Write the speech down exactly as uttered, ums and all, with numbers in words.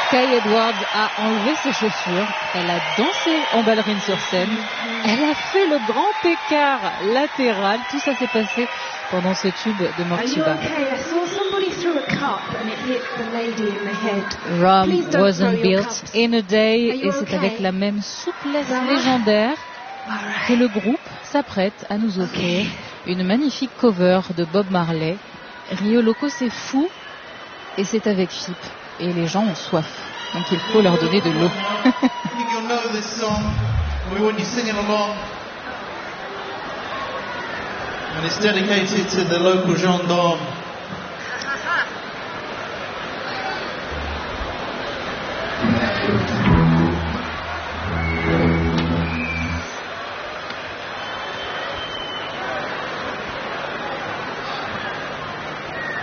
Sky Edwards a enlevé ses chaussures, elle a dansé en ballerine sur scène, elle a fait le grand écart latéral, tout ça s'est passé pendant ce tube de Mortiba. Rome wasn't built in a day, et c'est avec la même souplesse légendaire que le groupe s'apprête à nous offrir une magnifique cover de Bob Marley. Rio Loco, c'est fou, et c'est avec Fip. Et les gens ont soif, donc il faut leur donner de l'eau. And it's dedicated to the local gendarme